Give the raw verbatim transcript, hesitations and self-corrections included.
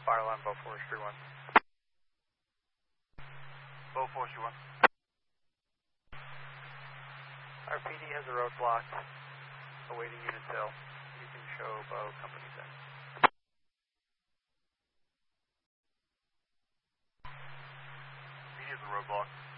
Fire line, Bow Forestry one. Bow Forestry one. R P D has a road blocked, awaiting unit tail. You can show Bow company ten. P D has a roadblock.